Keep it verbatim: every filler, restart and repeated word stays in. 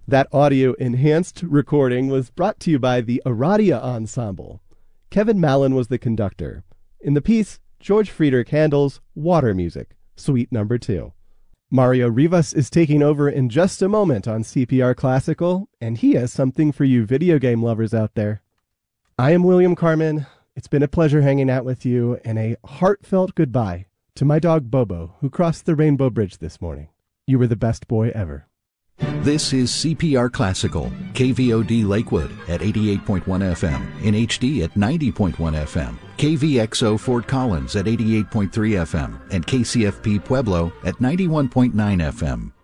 That audio-enhanced recording was brought to you by the Aradia Ensemble. Kevin Mallon was the conductor. In the piece, George Friedrich Handel's Water Music, Suite Number Two. Mario Rivas is taking over in just a moment on C P R Classical, and he has something for you video game lovers out there. I am William Carmen. It's been a pleasure hanging out with you, and a heartfelt goodbye to my dog Bobo, who crossed the Rainbow Bridge this morning. You were the best boy ever. This is C P R Classical, K V O D Lakewood at eighty-eight point one F M, in H D at ninety point one F M, K V X O Fort Collins at eighty-eight point three F M, and K C F P Pueblo at ninety-one point nine F M.